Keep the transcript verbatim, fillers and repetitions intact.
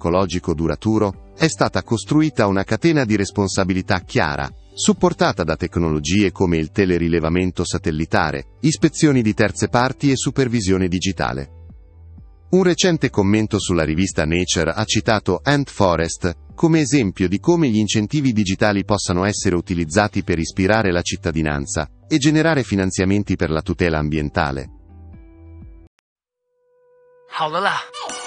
ecologico duraturo, è stata costruita una catena di responsabilità chiara, supportata da tecnologie come il telerilevamento satellitare, ispezioni di terze parti e supervisione digitale. Un recente commento sulla rivista Nature ha citato Ant Forest come esempio di come gli incentivi digitali possano essere utilizzati per ispirare la cittadinanza e generare finanziamenti per la tutela ambientale. 好了啦。